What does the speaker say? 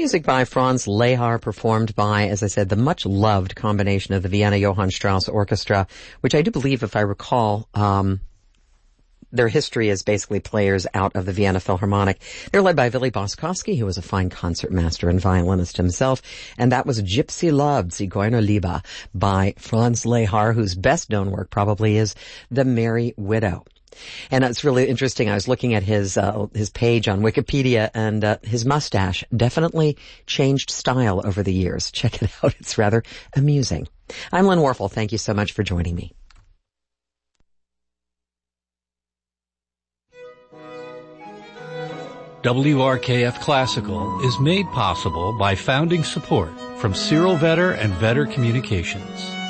music by Franz Lehar, performed by, as I said, the much-loved combination of the Vienna Johann Strauss Orchestra, which I do believe, if I recall, their history is basically players out of the Vienna Philharmonic. They're led by Willy Boskowski, who was a fine concertmaster and violinist himself, and that was Gypsy Love, Zigeunerliebe, by Franz Lehar, whose best-known work probably is The Merry Widow. And it's really interesting. I was looking at his page on Wikipedia, and his mustache definitely changed style over the years. Check it out. It's rather amusing. I'm Lynn Warfel. Thank you so much for joining me. WRKF Classical is made possible by founding support from Cyril Vetter and Vetter Communications.